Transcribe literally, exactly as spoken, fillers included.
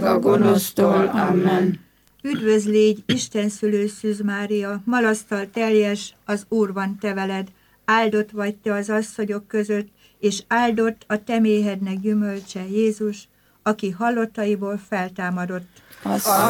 a gonosztól. Amen. Üdvözl légy, Isten szülő Szűz Mária, malasztal teljes, az Úr van te veled, áldott vagy te az asszonyok között, és áldott a te méhednek gyümölcse, Jézus, aki halottaiból feltámadott. Az